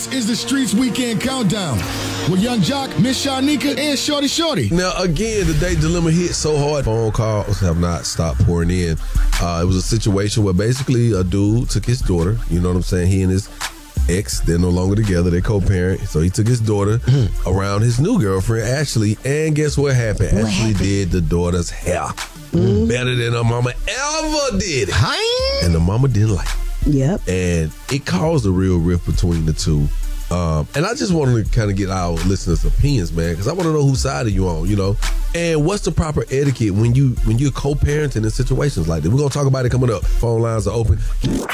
This is the Streets Weekend Countdown with Young Jock, Miss Shanika, and Shorty. Now, again, the date dilemma hit so hard. Phone calls have not stopped pouring in. It was a situation where basically a dude took his daughter. You know what I'm saying? He and his ex, they're no longer together. They co-parent. So he took his daughter around his new girlfriend, Ashley. And guess what happened? Ashley did the daughter's hair better than her mama ever did it. Hi. And the mama didn't like it. Yep. And it caused a real rift between the two. And I just wanted to kind of get our listeners' opinions, man, because I want to know whose side are you on, you know? And what's the proper etiquette when you're co-parenting in situations like this? We're going to talk about it coming up. Phone lines are open.